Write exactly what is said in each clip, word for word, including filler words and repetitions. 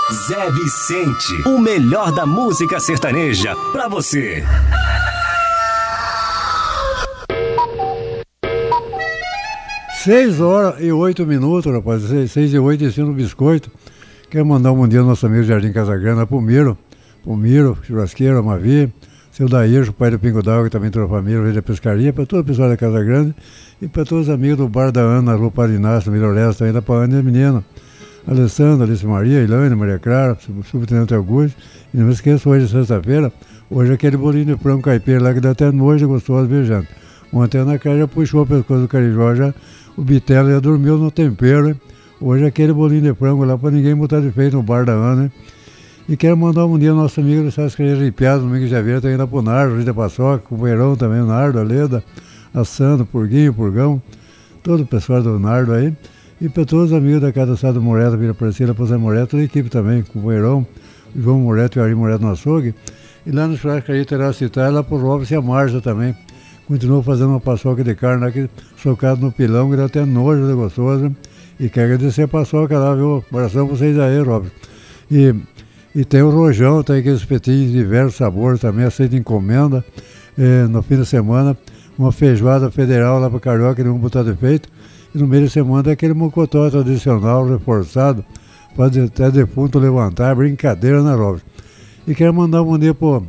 Zé Vicente, o melhor da música sertaneja pra você. Seis horas e oito minutos, rapaz. Seis, seis e oito em cima do biscoito. Quero mandar um bom dia ao nosso amigo Jardim Casagrande, pro Miro, pro Miro, churrasqueiro, Mavi, seu Daír, o pai do Pingo d'Água, que também trouxe a família, veio da pescaria, para todo o pessoal da Casa Grande e para todos os amigos do Bar da Ana, Rua Parinácio, Miloresta, também da Paana e as meninas. Alessandra, Alice Maria, Ilane, Maria Clara, Subtenente Augusto. E não me esqueça, hoje é sexta-feira, hoje é aquele bolinho de frango caipira lá que dá até nojo gostoso beijando. Ontem a Ana Clara já puxou o pescoço do Carijó, já o Bitelo já dormiu no tempero, hein? Hoje é aquele bolinho de frango lá para ninguém botar de feito no Bar da Ana, hein? E quero mandar um dia ao nosso amigo do Sascareira de Piazza, domingo de janeiro, também lá pro Nardo, Rita Paçoca, companheirão também, o Nardo, a Leda, a Sandra, o Purguinho, o Purgão, todo o pessoal do Nardo aí. E para todos os amigos da Casa Sado Moreto, Vila Aparecida, Pozé Moreto, toda a equipe também, companheirão, João Moreto e o Ari Moreto no açougue. E lá no Churrascaria Teracitá, lá pro Robson e a Marja também. Continuou fazendo uma paçoca de carne lá, que, socado no pilão, que dá até nojo de gostoso. E quero agradecer a paçoca lá, viu? Abração pra vocês aí, Robson. E, e tem o rojão, tem aqueles petinhos de diversos sabores também, aceita encomenda. É, no fim de semana, uma feijoada federal lá para Carioca, que não vão botar defeito. E no meio de semana tem aquele mocotó tradicional, reforçado, pode até defunto levantar, brincadeira, né, Robson? E quero mandar um bom dia pro,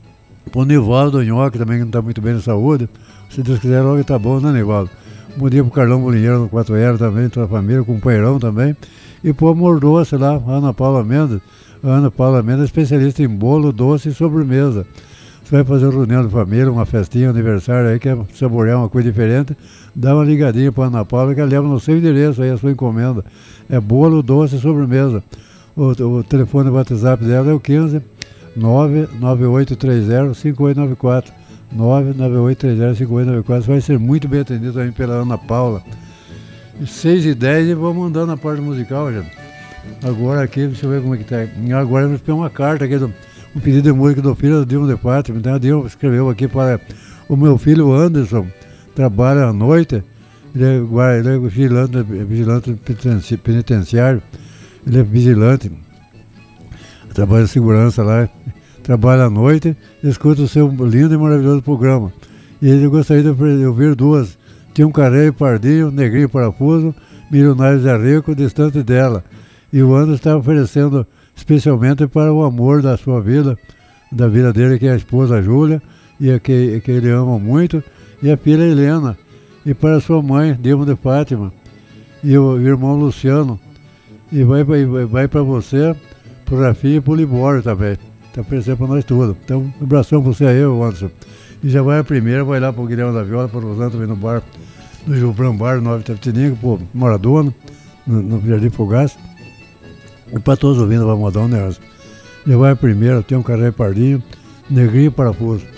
pro Nivaldo Nhoque, também que não está muito bem de saúde. Se Deus quiser, logo tá bom, né, Nivaldo? Um bom dia pro Carlão Bolinheiro no quatro R também, toda a família, companheirão também. E pro Amor Doce lá, Ana Paula Mendes. A Ana Paula Mendes é especialista em bolo, doce e sobremesa. Você vai fazer uma reunião de família, uma festinha, um aniversário aí, quer saborear uma coisa diferente, dá uma ligadinha para a Ana Paula que ela leva no seu endereço aí a sua encomenda. É bolo, doce e sobremesa. O, o telefone do WhatsApp dela é o quinze, nove nove oito três zero, cinco oito nove quatro. nove nove oito três zero, cinco oito nove quatro. Você vai ser muito bem atendido também pela Ana Paula. E seis e dez e vamos andando na parte musical, gente. Agora aqui, deixa eu ver como é que tá. Agora eu vou pegar uma carta aqui do um pedido de música do filho da Dilma de Pátria. Então a Dilma escreveu aqui para o meu filho Anderson, trabalha à noite, ele é, ele é vigilante, é vigilante penitenciário, ele é vigilante, trabalha de segurança lá, trabalha à noite, escuta o seu lindo e maravilhoso programa. E ele gostaria de ouvir duas, tinha um Careio Pardinho, Negrinho Parafuso, Milionários é Rico, Distante dela. E o Anderson está oferecendo especialmente para o amor da sua vida, da vida dele, que é a esposa Júlia, e a que, que ele ama muito, e a filha Helena, e para a sua mãe, Dilma de Fátima, e o, o irmão Luciano, e vai, vai, vai para você, para o Rafinha e para o Libório também, está oferecendo para nós tudo. Então, um abração para você aí, Anderson. E já vai a primeira, vai lá para o Guilherme da Viola, para o Rosana também no bar, no Gilbrão Bar, no Nove Tapetininga, para o Moradona, no, no Jardim Fogaça. E para todos ouvindo, vai mudar um negócio. Já vai a primeira, tem um Careio Pardinho, Negrinho Parafuso.